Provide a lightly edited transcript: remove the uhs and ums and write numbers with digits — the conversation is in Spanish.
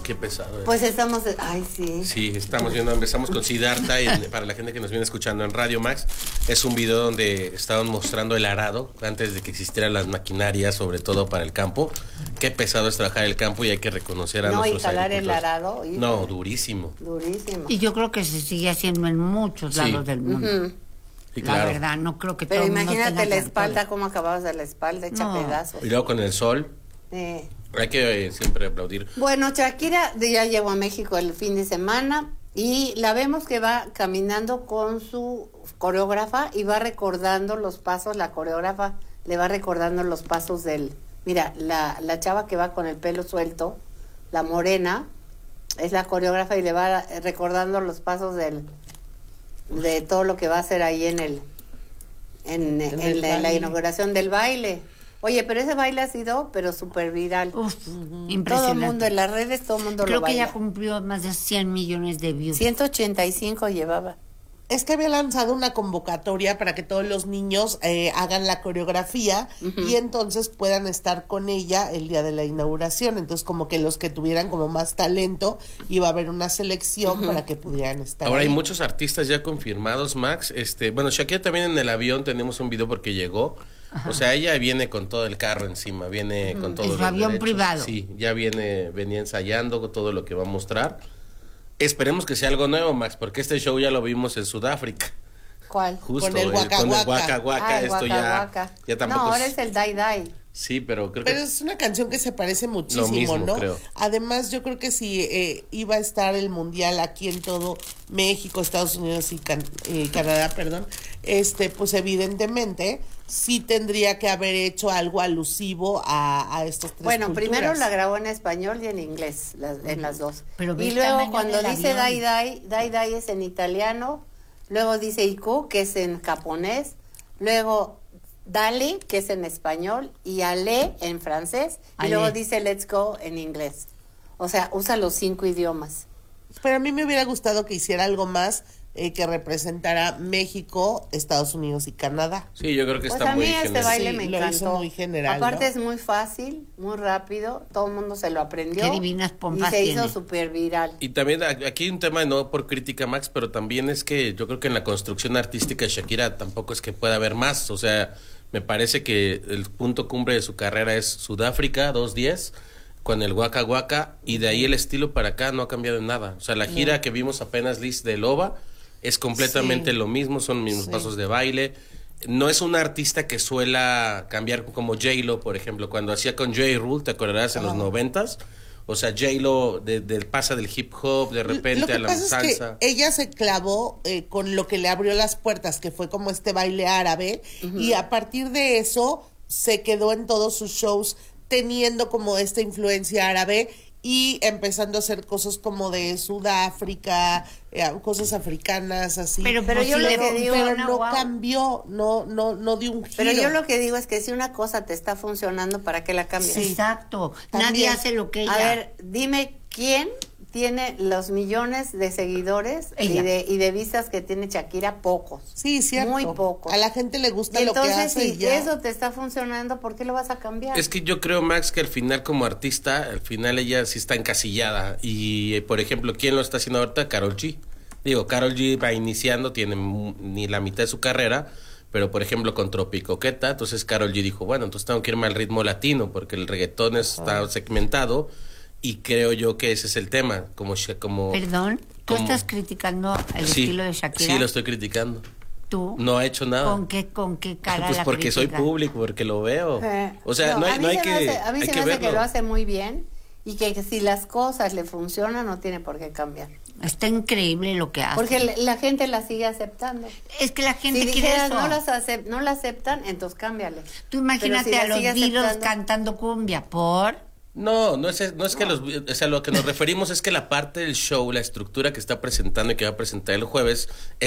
Qué pesado. Pues estamos, ay sí. Sí, empezamos con Siddhartha, para la gente que nos viene escuchando en Radio Max, es un video donde estaban mostrando el arado, antes de que existieran las maquinarias, sobre todo para el campo. Qué pesado es trabajar el campo y hay que reconocer a nuestros agricultores. No, y jalar el arado. No, durísimo. Durísimo. Y yo creo que se sigue haciendo en muchos lados del mundo. Sí, claro. La verdad, no creo que pero todo el mundo imagínate tenga la espalda, cómo acababas de la espalda, hecha pedazos. Y luego con el sol. Hay que siempre aplaudir. Bueno, Shakira ya llegó a México el fin de semana y la vemos que va caminando con su coreógrafa y va recordando los pasos, la coreógrafa le va recordando los pasos del... Mira, la chava que va con el pelo suelto, la morena, es la coreógrafa y le va recordando los pasos de todo lo que va a hacer ahí en la inauguración del baile. Oye, pero ese baile ha sido, súper viral. Impresionante. Todo el mundo en las redes, todo el mundo Creo lo baila. que ya cumplió más de 100 millones de views. 185 llevaba. Es que había lanzado una convocatoria para que todos los niños hagan la coreografía y entonces puedan estar con ella el día de la inauguración. Entonces, como que los que tuvieran como más talento, iba a haber una selección para que pudieran estar Ahora ahí. hay muchos artistas ya confirmados, Max. Bueno, Shakira también en el avión tenemos un video porque llegó. O sea, ella viene con todo el carro encima, viene con todo el avión privado. Sí, ya venía ensayando con todo lo que va a mostrar. Esperemos que sea algo nuevo, Max, porque este show ya lo vimos en Sudáfrica. ¿Cuál? Justo, Con el Waka con el Waka. Waka Waka, el esto Waka ya tampoco. No, ahora es el Dai Dai. Sí, pero creo Pero que es una canción que se parece muchísimo, lo mismo, ¿no? creo. Además, yo creo que si iba a estar el mundial aquí en todo México, Estados Unidos y Canadá, pues evidentemente sí tendría que haber hecho algo alusivo a estos tres Bueno, culturas. primero la grabó en español y en inglés, en las dos. Pero y luego cuando dice Dai Dai, Dai Dai es en italiano, luego dice Iku, que es en japonés, luego Dale, que es en español, y Ale en francés, y luego dice Let's Go en inglés. O sea, usa los 5 idiomas. Pero a mí me hubiera gustado que hiciera algo más que representara México, Estados Unidos y Canadá. sí, yo creo que Pues está a muy mí este general. baile Sí, me lo encantó. hizo muy general, Aparte ¿no? es muy fácil, muy rápido, todo el mundo se lo aprendió. Qué divinas pompas y se hizo tiene. súper viral. Y también aquí hay un tema, no por crítica, Max, pero también es que yo creo que en la construcción artística de Shakira tampoco es que pueda haber más. O sea, me parece que el punto cumbre de su carrera es Sudáfrica, 2:10, con el Waka Waka, y de ahí el estilo para acá no ha cambiado en nada. O sea, la gira que vimos apenas, Liz, de Loba, es completamente lo mismo, son mismos pasos de baile. No es una artista que suela cambiar como J-Lo, por ejemplo, cuando hacía con J. Rule, ¿te acordarás? En los 90s. O sea, J-Lo pasa del hip hop de repente a la salsa. Es que ella se clavó con lo que le abrió las puertas, que fue como este baile árabe, y a partir de eso se quedó en todos sus shows teniendo como esta influencia árabe y empezando a hacer cosas como de Sudáfrica, cosas africanas, así. Pero yo lo que digo, pero no cambió, no dio un giro. Pero yo lo que digo es que si una cosa te está funcionando, ¿para qué la cambias? Sí. Exacto. También. Nadie hace lo que ella. A ver, dime quién tiene los millones de seguidores y de vistas que tiene Shakira. Pocos. Sí, cierto. Muy pocos. A la gente le gusta Y lo que entonces, hace y si ya. eso te está funcionando, ¿por qué lo vas a cambiar? Es que yo creo, Max, que al final como artista, al final ella sí está encasillada. Y, por ejemplo, ¿quién lo está haciendo ahorita? Karol G. Digo, Karol G va iniciando, tiene ni la mitad de su carrera, pero por ejemplo con Tropicoqueta, entonces Karol G dijo, bueno, entonces tengo que irme al ritmo latino, porque el reggaetón está segmentado, y creo yo que ese es el tema, Perdón, ¿tú estás criticando el estilo de Shakira? Sí, lo estoy criticando. ¿Tú? No ha hecho nada. ¿Con qué cara Pues la porque soy criticas? público, porque lo veo. O sea, no hay que a mí hay se que me hace que verlo. lo hace muy bien y que si las cosas le funcionan, no tiene por qué cambiar. Está increíble lo que hace. Porque la gente la sigue aceptando. Es que la gente Si quiere dijeras eso. no la aceptan, entonces cámbiale. Tú imagínate Pero si a la los sigue Beatles aceptando- cantando cumbia, ¿por? No es que o sea, lo que nos referimos es que la parte del show, la estructura que está presentando y que va a presentar el jueves